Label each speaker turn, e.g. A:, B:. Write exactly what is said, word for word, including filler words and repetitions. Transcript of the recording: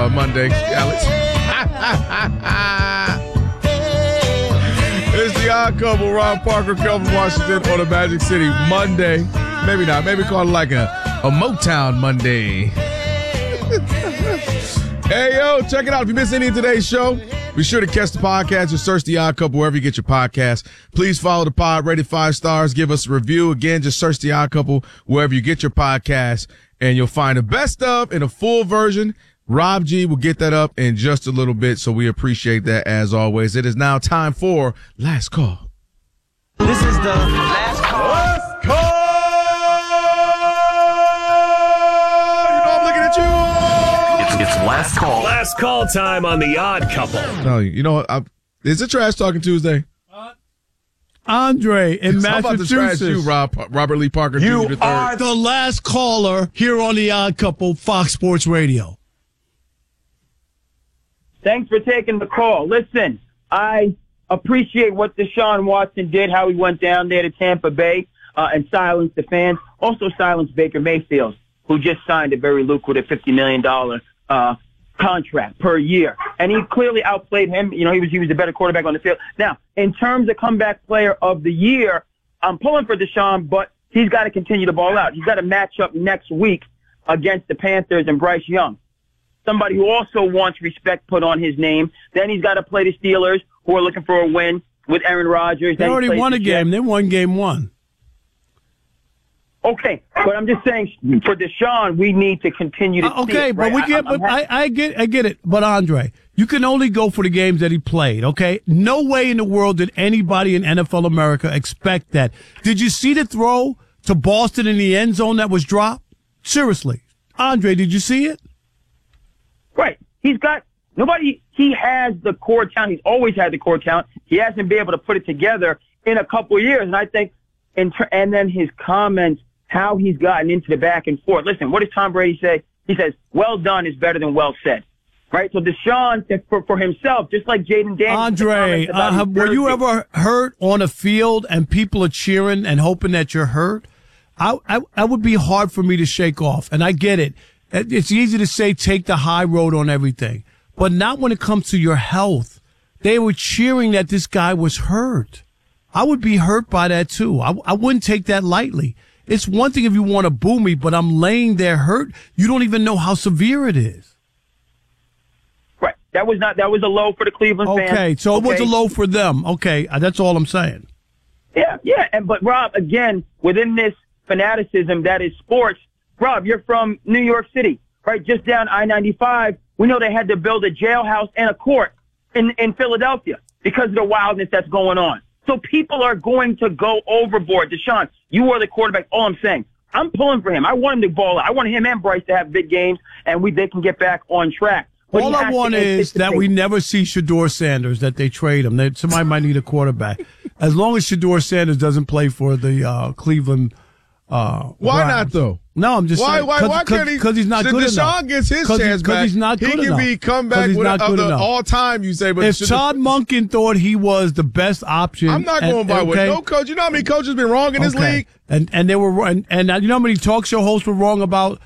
A: uh, Monday, Alex. It's the Odd Couple, Ron Parker, Kelvin Washington on the Magic City Monday. Maybe not. Maybe call it like a, a Motown Monday. Hey, yo, check it out. If you missed any of today's show, be sure to catch the podcast. Just search The Odd Couple wherever you get your podcast. Please follow the pod, rate it five stars, give us a review. Again, just search The Odd Couple wherever you get your podcast, and you'll find the best of in a full version. Rob G will get that up in just a little bit, so we appreciate that as always. It is now time for Last Call.
B: This is the Last Call.
A: Last Call! You know I'm looking at you!
B: It's, it's Last Call.
C: Last call time on The Odd Couple.
A: No, you know what? I, is it Trash Talking Tuesday?
D: Andre in
A: How about to
D: Massachusetts.
A: trash you, Rob, Robert Lee Parker
D: You
A: Junior the third.
D: are the last caller here on The Odd Couple, Fox Sports Radio.
E: Thanks for taking the call. Listen, I appreciate what Deshaun Watson did, how he went down there to Tampa Bay uh, and silenced the fans. Also silenced Baker Mayfield, who just signed a very lucrative fifty million dollars uh, contract per year. And he clearly outplayed him. You know, he was he was the better quarterback on the field. Now, in terms of comeback player of the year, I'm pulling for Deshaun, but he's got to continue to ball out. He's got to match up next week against the Panthers and Bryce Young, somebody who also wants respect put on his name. Then he's got to play the Steelers, who are looking for a win with Aaron Rodgers.
D: They
E: Then he
D: already
E: plays
D: won a
E: the
D: game.
E: Jets.
D: They won game one.
E: Okay, but I'm just saying, for Deshaun, we need to continue to
D: Uh,
E: see
D: okay,
E: it,
D: but
E: right?
D: we
E: I-
D: get.
E: I'm
D: But
E: happy-
D: I, I get. I get it. But Andre, you can only go for the games that he played. Okay, no way in the world did anybody in N F L America expect that. Did you see the throw to Boston in the end zone that was dropped? Seriously, Andre, did you see it?
E: Right. He's got nobody. He has the core talent. He's always had the core talent. He hasn't been able to put it together in a couple of years. And I think, in ter- and then his comments, how he's gotten into the back and forth. Listen, what does Tom Brady say? He says, "Well done is better than well said." Right. So Deshaun, for for himself, just like Jaden Daniels.
D: Andre, uh, were you ever hurt on a field and people are cheering and hoping that you're hurt? I, I, that would be hard for me to shake off. And I get it. It's easy to say take the high road on everything, but not when it comes to your health. They were cheering that this guy was hurt. I would be hurt by that too. I, I wouldn't take that lightly. It's one thing if you want to boo me, but I'm laying there hurt. You don't even know how severe it is.
E: Right. That was not. That was a low for the Cleveland fans.
D: Okay, so it was a low for them. Okay, uh, that's all I'm saying.
E: Yeah, yeah. And but Rob, again, within this fanaticism that is sports, Rob, you're from New York City, right? Just down I ninety-five. We know they had to build a jailhouse and a court in in Philadelphia because of the wildness that's going on. So people are going to go overboard. Deshaun, you are the quarterback. All I'm saying, I'm pulling for him. I want him to ball out. I want him and Bryce to have big games, and we they can get back on track. But
D: All
E: he
D: I
E: has
D: want
E: to
D: is that
E: anticipate-
D: we never see Shador Sanders, that they trade him. That somebody might need a quarterback. As long as Shador Sanders doesn't play for the uh, Cleveland uh,
A: Why
D: Browns.
A: not, though?
D: No, I'm just
A: Why,
D: saying.
A: why,
D: Cause,
A: why can't he?
D: Because he's not
A: If
D: good
A: Deshaun
D: enough.
A: gets his
D: Cause
A: chance
D: he,
A: back,
D: he's not good
A: he can
D: enough.
A: be comeback
D: he's
A: with
D: not
A: of
D: good
A: the
D: enough.
A: all time. You say, but
D: If
A: should-
D: Todd Monken thought he was the best option,
A: I'm not
D: and-
A: going by what
D: okay,
A: no coach. You know how many coaches been wrong in this
D: okay.
A: league?
D: And and they were and, and you know how many talk show hosts were wrong about